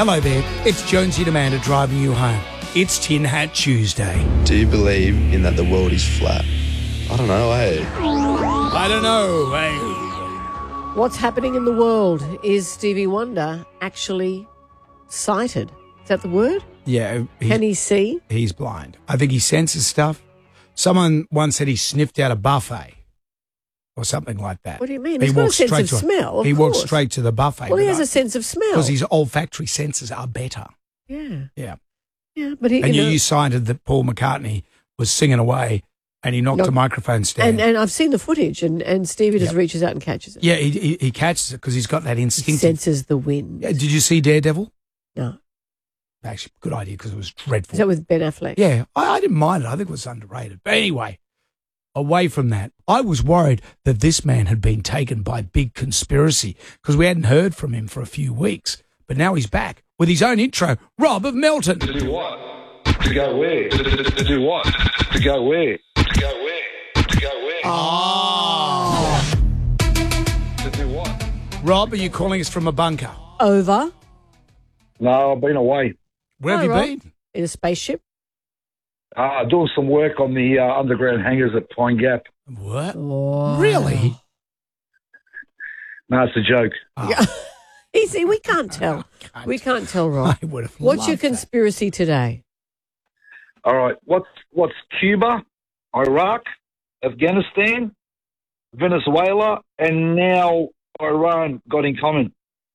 Hello there, it's Jonesy and Amanda driving you home. It's Tin Hat Tuesday. Do you believe in that the world is flat? I don't know, eh? I don't know, hey. What's happening in the world? Is Stevie Wonder actually sighted? Is that the word? Yeah. Can he see? He's blind. I think he senses stuff. Someone once said he sniffed out a buffet or something like that. What do you mean? He's got a sense of smell, He walked straight to the buffet. Well, he has a sense of smell. Because his olfactory senses are better. Yeah. Yeah. Yeah, but he... And you cited that Paul McCartney was singing away and he knocked a microphone stand. And I've seen the footage and Stevie just reaches out and catches it. Yeah, he catches it because he's got that instinct. He senses the wind. Yeah, did you see Daredevil? No. Actually, good idea because it was dreadful. Is that with Ben Affleck? Yeah, I didn't mind it. I think it was underrated. But anyway, away from that, I was worried that this man had been taken by big conspiracy because we hadn't heard from him for a few weeks. But now he's back with his own intro, Rob of Melton. To do what? To go where? To do what? To go where? To go where? To go where? Oh. To do what? Rob, are you calling us from a bunker? Over. No, I've been away. Where have you Rob. been? In a spaceship? Doing some work on the underground hangars at Pine Gap. What? Oh. Really? No, it's a joke. Yeah. Easy, we can't tell. We can't tell, Rob. I would have What's your loved that. conspiracy today? All right, what's Cuba, Iraq, Afghanistan, Venezuela, and now Iran got in common?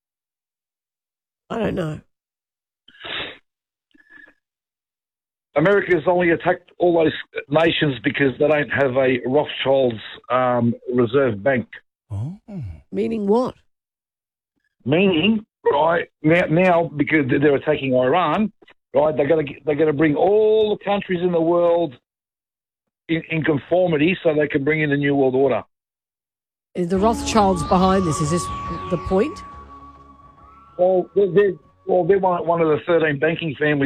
I don't know. America's only attacked all those nations because they don't have a Rothschild's reserve bank. Oh. Meaning what? Meaning, right now because they're attacking Iran, right? They're going to bring all the countries in the world in conformity, so they can bring in the new world order. Is the Rothschilds behind this? Is this the point? Well, they're one of the 13 banking families